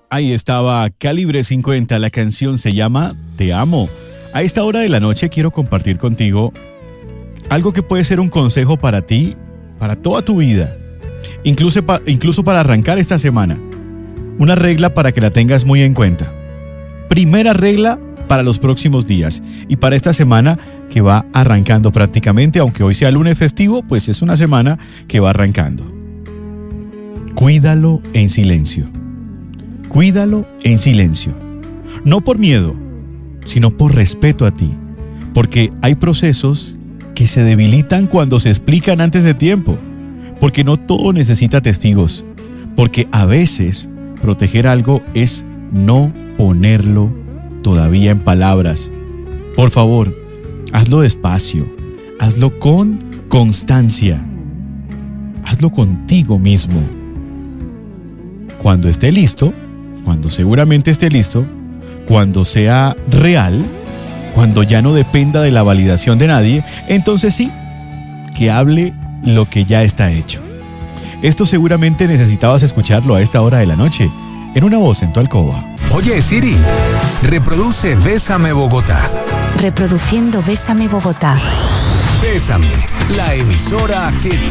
Ahí estaba Calibre 50, la canción se llama Te Amo. A esta hora de la noche quiero compartir contigo algo que puede ser un consejo para ti, para toda tu vida, incluso para arrancar esta semana. Una regla para que la tengas muy en cuenta. Primera regla para los próximos días y para esta semana que va arrancando prácticamente, aunque hoy sea lunes festivo, pues es una semana que va arrancando. Cuídalo en silencio. Cuídalo en silencio. No por miedo, sino por respeto a ti. Porque hay procesos que se debilitan cuando se explican antes de tiempo. Porque no todo necesita testigos. Porque a veces proteger algo es no ponerlo todavía en palabras. Por favor, hazlo despacio. Hazlo con constancia. Hazlo contigo mismo. Cuando esté listo, cuando seguramente esté listo, cuando sea real, cuando ya no dependa de la validación de nadie, entonces sí, que hable lo que ya está hecho. Esto seguramente necesitabas escucharlo a esta hora de la noche, en una voz en tu alcoba. Oye, Siri, reproduce Bésame Bogotá. Reproduciendo Bésame Bogotá. Bésame, la emisora que